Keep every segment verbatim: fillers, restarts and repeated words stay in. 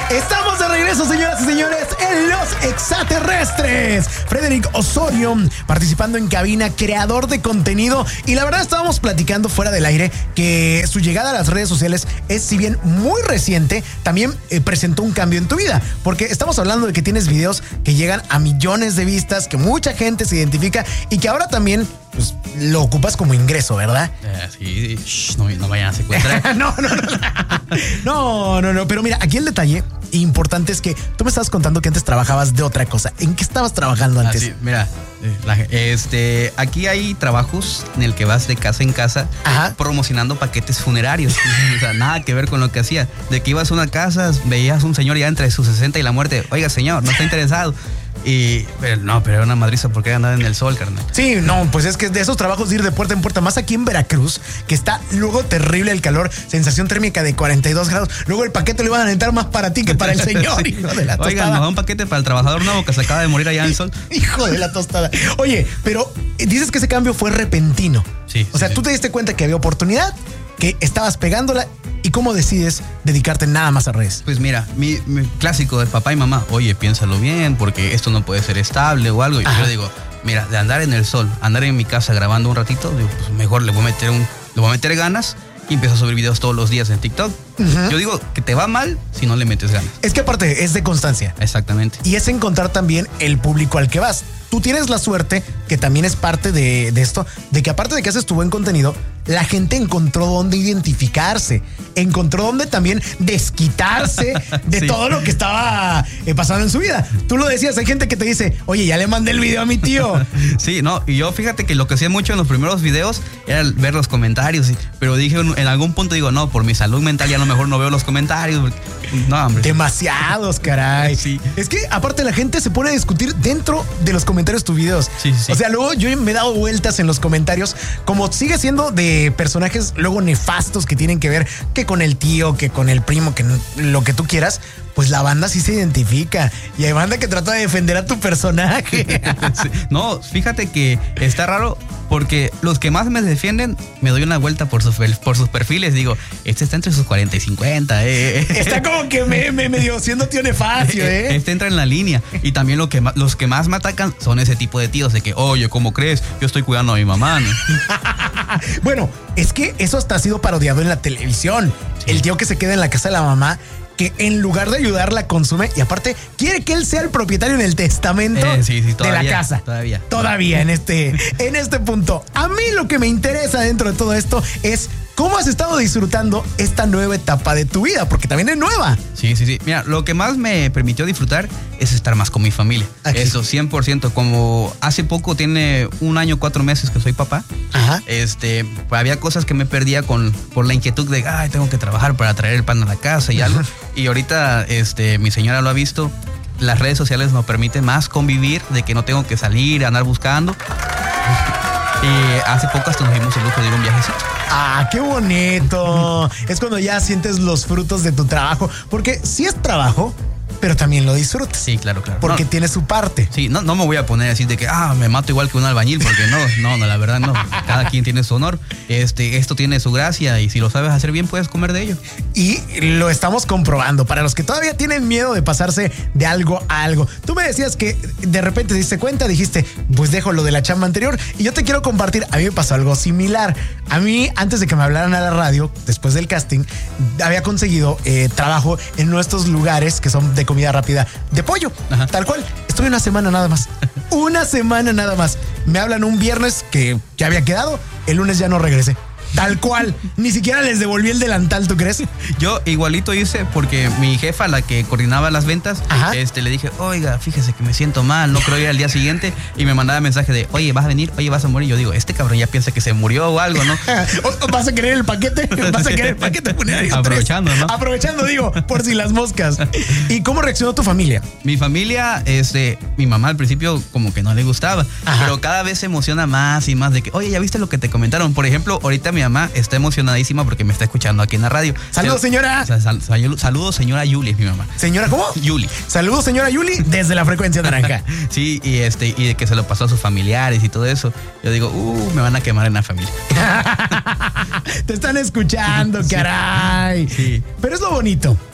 Estamos de regreso, señoras y señores, en Los Extraterrestres. Frederick Osorio, participando en cabina, creador de contenido. Y la verdad estábamos platicando fuera del aire que su llegada a las redes sociales es, si bien muy reciente, también eh, presentó un cambio en tu vida. Porque estamos hablando de que tienes videos que llegan a millones de vistas, que mucha gente se identifica y que ahora también pues, lo ocupas como ingreso, ¿verdad? Eh, sí, Shh, no, no vayan a secuestrar. no, no, no. No, no, no. Pero mira, aquí el detalle importante es que tú me estabas contando que antes trabajabas de otra cosa. ¿En qué estabas trabajando antes? Ah, sí, mira, la, este, aquí hay trabajos en el que vas de casa en casa. Ajá. Promocionando paquetes funerarios. O sea, nada que ver con lo que hacía. De que ibas a una casa, veías un señor ya entre sus sesenta y la muerte. Oiga, señor, no está interesado. Y, pero no, pero era una madriza porque andaba en el sol, carnal. Sí, no, pues es que de esos trabajos de ir de puerta en puerta, más aquí en Veracruz, que está luego terrible el calor, sensación térmica de cuarenta y dos grados. Luego el paquete lo iban a aventar más para ti que para el señor, sí. Hijo de la tostada. Oigan, nos da un paquete para el trabajador nuevo que se acaba de morir allá en el sol. Hijo de la tostada. Oye, pero dices que ese cambio fue repentino. Sí. O sea, sí, tú te diste cuenta que había oportunidad, que estabas pegándola. ¿Y cómo decides dedicarte nada más a redes? Pues mira, mi, mi clásico de papá y mamá, oye, piénsalo bien, porque esto no puede ser estable o algo. Y Ajá. yo digo, mira, de andar en el sol, andar en mi casa grabando un ratito, digo, pues mejor le voy a meter un, le voy a meter ganas y empiezo a subir videos todos los días en TikTok. Uh-huh. Yo digo que te va mal si no le metes ganas. Es que aparte es de constancia. Exactamente. Y es encontrar también el público al que vas. Tú tienes la suerte, que también es parte de, de esto, de que aparte de que haces tu buen contenido, la gente encontró dónde identificarse, encontró dónde también desquitarse de sí. todo lo que estaba eh, pasando en su vida. Tú lo decías, hay gente que te dice, oye, ya le mandé el video a mi tío. Sí, no, y yo fíjate que lo que hacía mucho en los primeros videos era ver los comentarios, pero dije en algún punto, digo, no, por mi salud mental ya a lo mejor no veo los comentarios. Porque, no, hombre. Demasiados, caray. Sí. Es que aparte la gente se pone a discutir dentro de los comentarios tus videos. Sí, sí. O sea, luego yo me he dado vueltas en los comentarios, como sigue siendo de personajes luego nefastos que tienen que ver que con el tío, que con el primo, que lo que tú quieras, pues la banda sí se identifica. Y hay banda que trata de defender a tu personaje. Sí. No, fíjate que está raro porque los que más me defienden, me doy una vuelta por sus, por sus perfiles. Digo, este está entre sus cuarenta y cincuenta. Eh. Está como que me, me medio siendo tío nefacio, ¿eh? Este entra en la línea. Y también lo que más, los que más me atacan son ese tipo de tíos de que, oye, ¿cómo crees? Yo estoy cuidando a mi mamá, ¿no? Bueno, es que eso hasta ha sido parodiado en la televisión. Sí. El tío que se queda en la casa de la mamá, que en lugar de ayudarla consume y aparte quiere que él sea el propietario en el testamento eh, sí, sí, todavía, de la casa. Todavía. Todavía en este, en este punto. A mí lo que me interesa dentro de todo esto es cómo has estado disfrutando esta nueva etapa de tu vida, porque también es nueva. Sí, sí, sí. Mira, lo que más me permitió disfrutar es estar más con mi familia. Aquí. Eso, cien por ciento. Como hace poco, tiene un año, cuatro meses que soy papá. Ajá. Este, pues había cosas que me perdía con, por la inquietud de, ay, tengo que trabajar para traer el pan a la casa y algo. Y ahorita, este, mi señora lo ha visto. Las redes sociales nos permiten más convivir, de que no tengo que salir, andar buscando. Y hace poco hasta nos dimos el lujo de ir a un viajecito. ¡Ah, qué bonito! Es cuando ya sientes los frutos de tu trabajo. Porque sí es trabajo, pero también lo disfrutas. Sí, claro, claro. Porque no, tiene su parte. Sí, no, no me voy a poner a decir de que, ah, me mato igual que un albañil, porque no, no, no, la verdad no. Cada quien tiene su honor. Este, esto tiene su gracia y si lo sabes hacer bien, puedes comer de ello. Y lo estamos comprobando. Para los que todavía tienen miedo de pasarse de algo a algo. Tú me decías que de repente te diste cuenta, dijiste, pues dejo lo de la chamba anterior. Y yo te quiero compartir, a mí me pasó algo similar. A mí, antes de que me hablaran a la radio, después del casting, había conseguido eh, trabajo en nuestros lugares que son de comida rápida de pollo. Ajá. Tal cual. Estuve una semana nada más. Una semana nada más. Me hablan un viernes que ya había quedado. El lunes ya no regresé. Tal cual. Ni siquiera les devolví el delantal, ¿tú crees? Yo igualito hice porque mi jefa, la que coordinaba las ventas, Ajá. este le dije, oiga, fíjese que me siento mal, no creo ir al día siguiente. Y me mandaba mensaje de, oye, ¿vas a venir? Oye, ¿vas a morir? Yo digo, este cabrón ya piensa que se murió o algo, ¿no? ¿Vas a querer el paquete? ¿Vas a querer el paquete funerario? Aprovechando, ¿no? Aprovechando, digo, por si las moscas. ¿Y cómo reaccionó tu familia? Mi familia, este, mi mamá al principio como que no le gustaba, Ajá. pero cada vez se emociona más y más de que, oye, ¿ya viste lo que te comentaron? Por ejemplo, ahorita mi mamá está emocionadísima porque me está escuchando aquí en la radio. Saludos, señora. Sal, sal, sal, saludos, señora Yuli, es mi mamá. ¿Señora cómo? Yuli. Saludos, señora Yuli, desde la frecuencia naranja. Sí, y este, y de que se lo pasó a sus familiares y todo eso. Yo digo, uh, me van a quemar en la familia. Te están escuchando, sí. caray. Sí. Pero es lo bonito.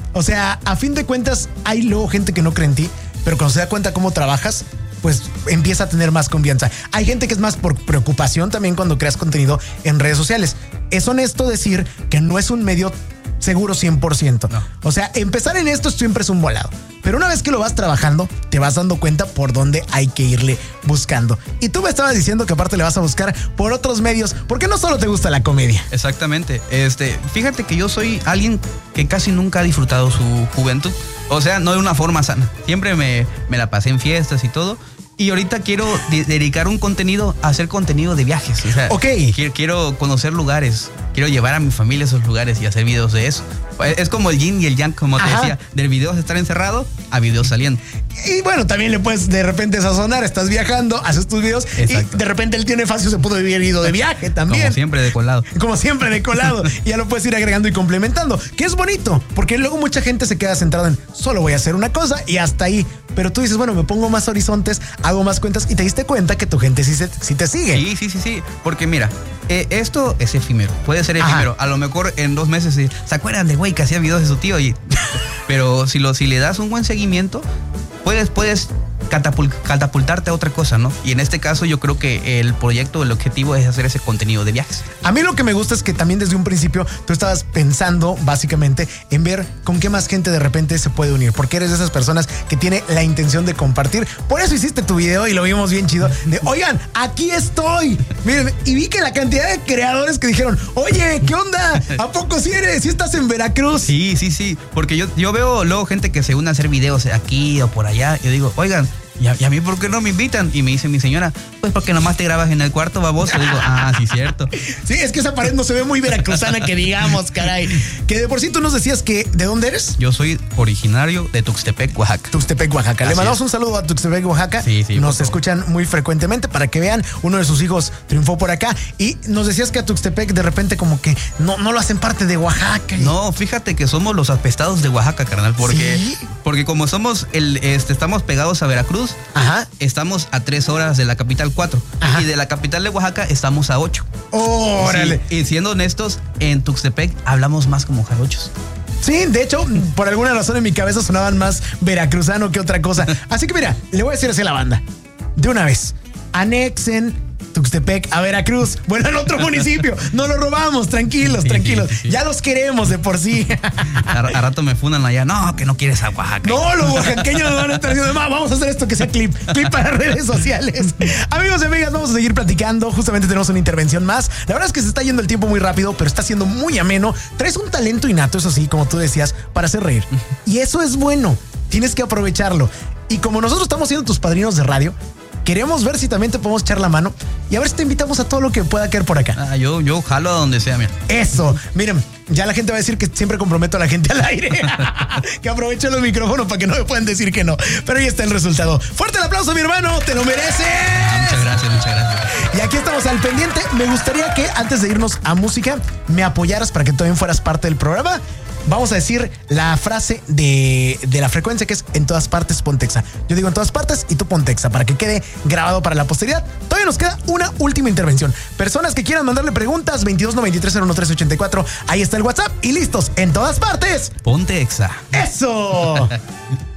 O sea, a fin de cuentas, hay luego gente que no cree en ti, pero cuando se da cuenta cómo trabajas, pues empieza a tener más confianza. Hay gente que es más por preocupación también cuando creas contenido en redes sociales. Es honesto decir que no es un medio seguro cien por ciento. No. O sea, empezar en esto siempre es un volado. Pero una vez que lo vas trabajando, te vas dando cuenta por dónde hay que irle buscando. Y tú me estabas diciendo que aparte le vas a buscar por otros medios, porque no solo te gusta la comedia. Exactamente. Este, fíjate que yo soy alguien que casi nunca ha disfrutado su juventud. O sea, no de una forma sana. Siempre me, me la pasé en fiestas y todo. Y ahorita quiero de- dedicar un contenido a hacer contenido de viajes. O sea, ok. Quiero, quiero conocer lugares. Quiero llevar a mi familia a esos lugares y hacer videos de eso. Es como el yin y el yang, como te Ajá. decía. Del video de estar encerrado a videos saliendo. Y bueno, también le puedes de repente sazonar, estás viajando, haces tus videos. Exacto. Y de repente el tío Nefacio se pudo vivir ido de viaje también. Como siempre de colado. Como siempre de colado. Y ya lo puedes ir agregando y complementando, que es bonito, porque luego mucha gente se queda centrada en solo voy a hacer una cosa y hasta ahí. Pero tú dices, bueno, me pongo más horizontes, hago más cuentas y te diste cuenta que tu gente sí, se, sí te sigue. Sí, sí, sí, sí. Porque mira, eh, esto es efímero. Puede ser efímero. Ajá. A lo mejor en dos meses se acuerdan de güey que hacía videos de su tío. Y, pero si, lo, si le das un buen seguimiento, puedes, puedes catapult, catapultarte a otra cosa, ¿no? Y en este caso yo creo que el proyecto, el objetivo es hacer ese contenido de viajes. A mí lo que me gusta es que también desde un principio tú estabas pensando básicamente en ver con qué más gente de repente se puede unir, porque eres de esas personas que tiene la intención de compartir. Por eso hiciste tu video y lo vimos bien chido de, oigan, aquí estoy. Miren, y vi que la cantidad de creadores que dijeron, oye, ¿qué onda? ¿A poco sí eres? ¿Sí estás en Veracruz? Sí, sí, sí, porque yo, yo veo luego gente que se une a hacer videos aquí o por allá. Yo digo, oigan, ¿Y a, ¿y a mí por qué no me invitan? Y me dice mi señora, pues porque nomás te grabas en el cuarto, baboso. Y digo, ah, sí, cierto. Sí, es que esa pared no se ve muy veracruzana que digamos, caray. Que de por sí tú nos decías que, ¿de dónde eres? Yo soy originario de Tuxtepec, Oaxaca. Tuxtepec, Oaxaca. Así Le mandamos es. un saludo a Tuxtepec, Oaxaca. Sí, sí. Nos escuchan muy frecuentemente para que vean, uno de sus hijos triunfó por acá. Y nos decías que a Tuxtepec de repente como que no, no lo hacen parte de Oaxaca. No, fíjate que somos los apestados de Oaxaca, carnal. Porque, ¿sí? porque como somos, el, este, estamos pegados a Veracruz. Ajá. Estamos a tres horas de la capital, cuatro. Ajá. Y de la capital de Oaxaca estamos a ocho. ¡Órale! Sí, y siendo honestos, en Tuxtepec hablamos más como jarochos. Sí, de hecho, por alguna razón en mi cabeza sonaban más veracruzano que otra cosa. Así que mira, le voy a decir así a la banda. De una vez, anexen Tuxtepec a Veracruz. Bueno, en otro municipio. No lo robamos, tranquilos, sí, tranquilos. Sí, sí, sí. Ya los queremos de por sí. A, a rato me funan allá. No, que no quieres a Oaxaca. No, los oaxaqueños nos van a estar diciendo, vamos a hacer esto que sea clip, clip para redes sociales. Amigos y amigas, vamos a seguir platicando. Justamente tenemos una intervención más. La verdad es que se está yendo el tiempo muy rápido, pero está siendo muy ameno. Traes un talento innato, eso sí, como tú decías, para hacer reír. Y eso es bueno. Tienes que aprovecharlo. Y como nosotros estamos siendo tus padrinos de radio, queremos ver si también te podemos echar la mano y a ver si te invitamos a todo lo que pueda caer por acá. Ah, yo, yo jalo a donde sea, mira. Eso. Miren, ya la gente va a decir que siempre comprometo a la gente al aire. Que aprovechen los micrófonos para que no me puedan decir que no. Pero ahí está el resultado. Fuerte el aplauso, mi hermano. Te lo mereces. Ah, muchas gracias, muchas gracias. Y aquí estamos al pendiente. Me gustaría que antes de irnos a música me apoyaras para que también fueras parte del programa. Vamos a decir la frase de, de la frecuencia, que es en todas partes Pontexa. Yo digo en todas partes y tú Pontexa, para que quede grabado para la posteridad. Todavía nos queda una última intervención. Personas que quieran mandarle preguntas, veintidós noventa y tres cero uno tres ochenta y cuatro. Ahí está el WhatsApp y listos, en todas partes Pontexa. ¡Eso!